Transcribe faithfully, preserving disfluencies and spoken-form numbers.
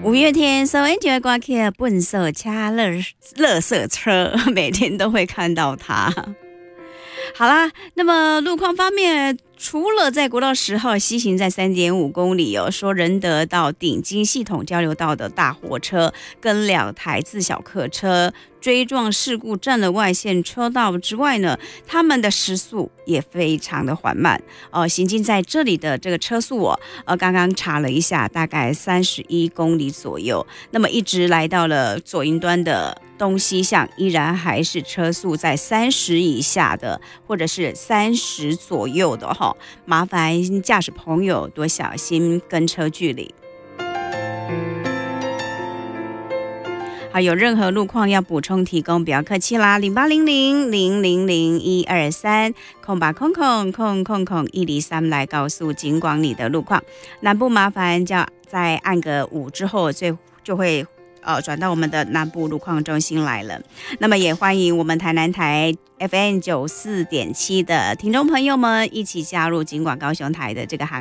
五月天收音机的歌曲笨手掐乐乐色车，每天都会看到它。好啦，那么路况方面，除了在国道十号西行在 三点五公里哦，说仁德到顶金系统交流道的大货车跟两台自小客车追撞事故占了外线车道之外呢，他们的时速也非常的缓慢呃，行进在这里的这个车速哦，呃，刚刚查了一下，大概三十一公里左右。那么一直来到了左营端的东西向，依然还是车速在三十以下的，或者是三十左右的哈、哦，麻烦驾驶朋友多小心跟车距离。好，有任何路况要补充提供，不要客气啦，零八零零零零零一二三空八空空空空空一零三来告诉警广你的路况。南部麻烦叫再按个五之后，最就会呃转到我们的南部路况中心来了。那么也欢迎我们台南台 F M 九四点七的听众朋友们一起加入警广高雄台的这个行